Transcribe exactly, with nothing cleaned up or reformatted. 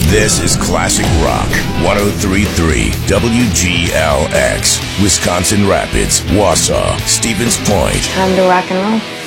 This is Classic Rock, one oh three point three W G L X, Wisconsin Rapids, Wausau, Stevens Point. Time to rock and roll.